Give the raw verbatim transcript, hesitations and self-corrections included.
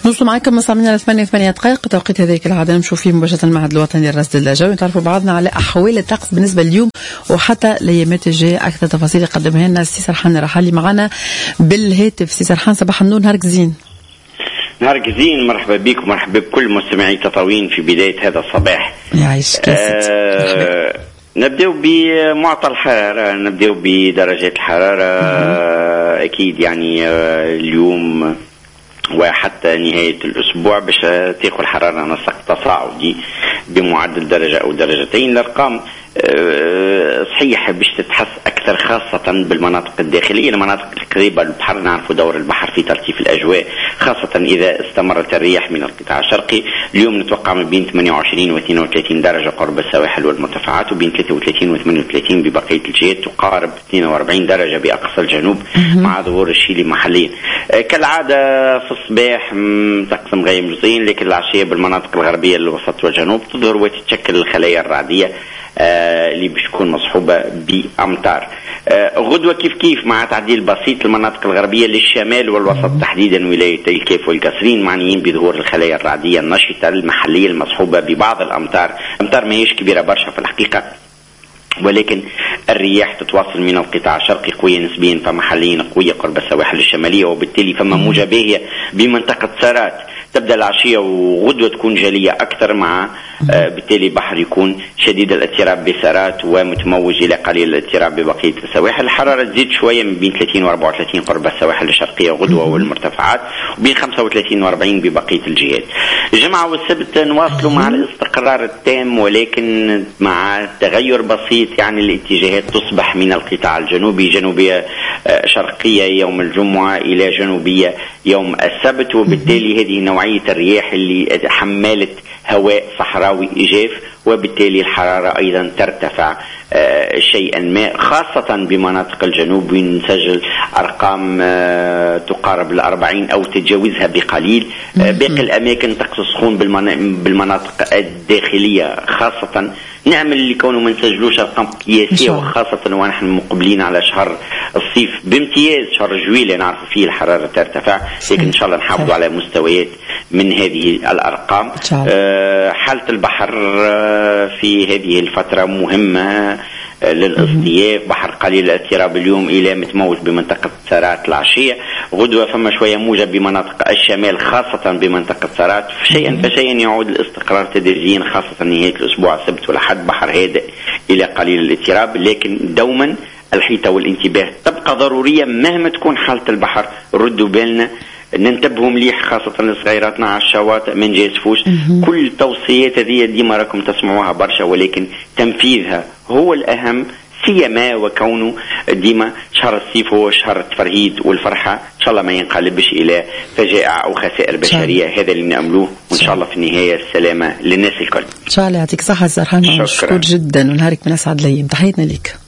نوصل معكم من سامعين ثمانية ثمانية دقائق توقيت هذيك العادة نمشوا فيه مباشرة المعهد الوطني للرصد الجوي نتعرفوا بعضنا على أحوال الطقس بالنسبة اليوم وحتى الأيامات الجاية. أكثر تفاصيل يقدمها لنا السي سرحان الرحالي معنا بالهاتف. سي سرحان صباح النور، نهارك زين. نهارك زين، مرحبا بك ومرحبا بكل مستمعي تطاوين في بداية هذا الصباح. يعيش آه نبدأ بمعطى الحرارة، نبدأ بدرجات الحرارة. آه أكيد يعني آه اليوم وحتى نهاية الأسبوع باش تاخذ الحرارة نسق تصاعدي بمعدل درجة أو درجتين. الأرقام صحيح باش تتحس أكثر خاصة بالمناطق الداخلية، المناطق القريبة للبحر. نعرف دور البحر في تلطيف الأجواء خاصة إذا استمرت الرياح من القطاع الشرقي. اليوم نتوقع ما بين ثمانية وعشرين و اثنين وثلاثين درجة قرب السواحل والمرتفعات، وبين ثلاثة وثلاثين و ثمانية وثلاثين ببقية الجهات، تقارب اثنين وأربعين درجة بأقصى الجنوب مع ظهور الشيلي محليا. كالعادة في الصباح طقس مغيم جزئين، لكن العشية بالمناطق الغربية للوسط والجنوب تظهر وتتشكل الخلايا الرعدية آه اللي باش تكون مصحوبة بأمطار. آه غدوة كيف كيف مع تعديل بسيط المناطق الغربية للشمال والوسط، تحديدا ولاية الكيف والقصرين معنيين بظهور الخلايا الرعدية النشطة المحلية المصحوبة ببعض الأمطار. أمطار ما هيش كبيرة برشا في الحقيقة، ولكن الرياح تتواصل من القطاع الشرقي قوية نسبيا، فمحليا قوية قرب السواحل الشمالية، وبالتالي فما موجة باهية بمنطقة سارات. تبدأ العشية وغدوة تكون جلية أكثر، مع آه بالتالي بحر يكون شديد الاضطراب بسارات ومتموج إلى قليل الاضطراب ببقية السواحل. الحرارة تزيد شوية من بين ثلاثين و أربعة وثلاثين قرب السواحل الشرقية غدوة والمرتفعات، وبين خمسة وثلاثين و أربعين ببقية الجهات. الجمعة والسبت نواصلوا مع الاستقرار التام، ولكن مع تغير بسيط، يعني الاتجاهات تصبح من القطاع الجنوبي جنوبية آه شرقية يوم الجمعة إلى جنوبية يوم السبت، وبالتالي هذه نوعية الرياح اللي حملت هواء صحراوي جاف، وبالتالي الحرارة أيضا ترتفع آه شيئا ما، خاصة بمناطق الجنوب نسجل أرقام آه تقارب الأربعين أو تتجاوزها بقليل. آه باقي الأماكن طقس سخون بالمناطق الداخلية خاصة. نعمل اللي كونه ما نسجلوش أرقام قياسية، وخاصة ونحن مقبلين على شهر الصيف بامتياز، شهر جويلية نعرف فيه الحرارة ترتفع، لكن إن شاء الله نحافظوا على مستويات من هذه الأرقام. آه حالة البحر آه في هذه الفترة مهمة للاصطياف. بحر قليل الاضطراب اليوم إلى متموج بمنطقة سارات العشية. غدوة فما شوية موجة بمناطق الشمال خاصة بمنطقة سارات. شيئا فشيئا يعود الاستقرار تدريجيا، خاصة نهاية الأسبوع السبت والأحد بحر هادئ إلى قليل الاضطراب، لكن دوما الحيطة والانتباه تبقى ضرورية مهما تكون حالة البحر. ردوا بالنا، ننتبهوا مليح خاصة لصغيراتنا على الشواطئ، ما نجازفوش. كل التوصيات هذه ديما راكم تسمعوها برشا، ولكن تنفيذها هو الأهم، سيما وكونه ديما شهر الصيف هو شهر التفرهيد والفرحة. إن شاء الله ما ينقلبش إلى فجائع أو خسائر بشرية، هذا اللي نأملوه، وإن شاء الله في النهاية السلامة للناس الكل. إن شاء الله. يعطيك صحة سرحان، مشكور جدا ونهارك من أسعد الأيام. تحياتنا لك.